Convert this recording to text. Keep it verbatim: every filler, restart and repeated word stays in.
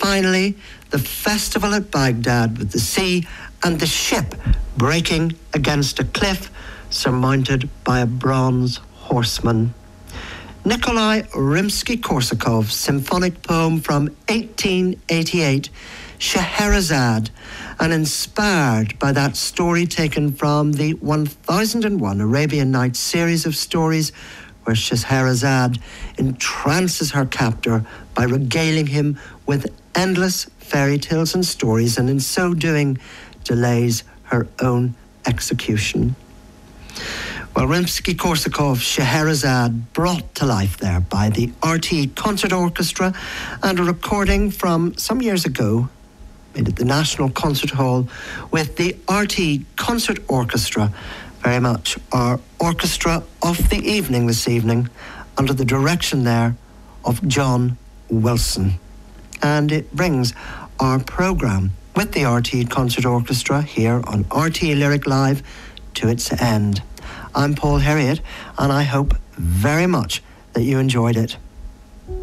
finally, the festival at Baghdad with the sea and the ship breaking against a cliff surmounted by a bronze horseman. Nikolai Rimsky-Korsakov's symphonic poem from eighteen eighty-eight, Scheherazade, and inspired by that story taken from the one thousand and one Arabian Nights series of stories where Scheherazade entrances her captor by regaling him with endless fairy tales and stories, and in so doing delays her own execution. Well, Rimsky-Korsakov's Scheherazade, brought to life there by the R T E Concert Orchestra, and a recording from some years ago made at the National Concert Hall with the R T E Concert Orchestra, very much our orchestra of the evening this evening, under the direction there of John Wilson. And it brings our programme with the R T E Concert Orchestra here on R T E Lyric Live to its end. I'm Paul Herriot, and I hope very much that you enjoyed it.